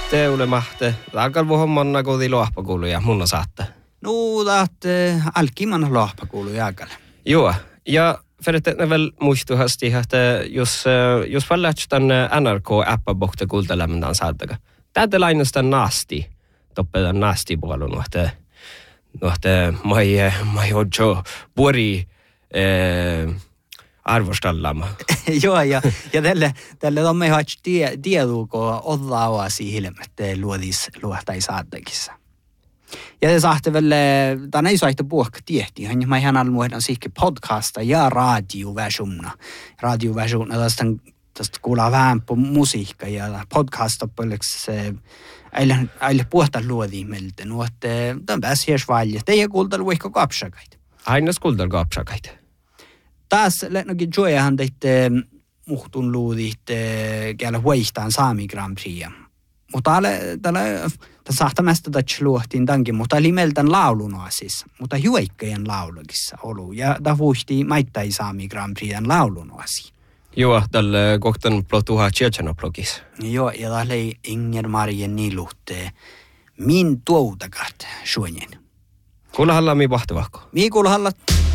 Teule mahte. Laakal vuohon manna koti lohpakuuluja munna saatte. No, tahte alkiman lohpakuuluja aikalla. Joo, ja företrädare väl muistuhasti, että jos vallat tänne NRK-appabohta kuultelemaan saataka. Tätä lainasta naasti, toppedan naasti puolun, että mai ojo puori arvostallama. Joo, ja tälle on me haettu tiedua, kun olla oasi hilmettä luohtai saattakissa. Ja se saatte väl, tänne ei saada puhua tiehtiä, mä ihan almuodan siikki podcasta ja radioversiona. Radioversiona tästä kuulaa vähän musiikkaa ja podcasta pelkäksi äille puhta luodiin meiltä. No, että tämän pääsi edes valja. Teidän kuultelu ehkä kapsakaita. Aina kuultelu kapsakaita. Taas lähtökin joihan teitte muhtun luudit käällä huihtaan Saami Grand Prix. Mutta tällä sahtamasta tätä luohtiin tämänkin, mutta oli meiltä lauluna siis. Mutta juikkojen laulukissa ollut. Ja tämä huihti maittai Saami Grand Prixin lauluna siis. Joo, tällä kohtan plotuha Tjetjanoplogissa. Joo, ja täällä ei Inger-Marie Nilutte min tuoutakat suonjen. Kuulahalla mi vahtavahko? Mi kuulahalla.